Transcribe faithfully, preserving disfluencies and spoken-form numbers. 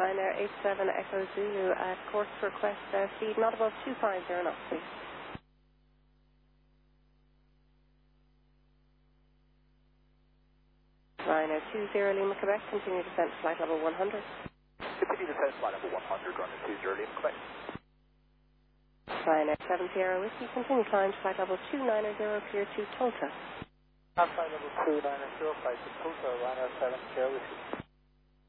Ryanair eight seven Echo Zulu at course request, uh, speed not above two five zero knots, please. Ryanair two zero Lima Quebec, continue descent to flight level one hundred. Continue descent to flight level one hundred, runway two zero Lima Quebec. Ryanair seven Sierra Whiskey, continue climb to flight level two nine zero, clear to Tulsa. Flight level two nine zero, flight to Tulsa, Ryanair seven Sierra Whiskey.